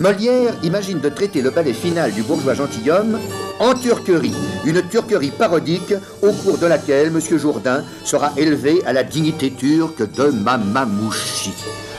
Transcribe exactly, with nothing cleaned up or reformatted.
Molière imagine de traiter le ballet final du bourgeois gentilhomme en turquerie, une turquerie parodique au cours de laquelle M. Jourdain sera élevé à la dignité turque de Mamamouchi.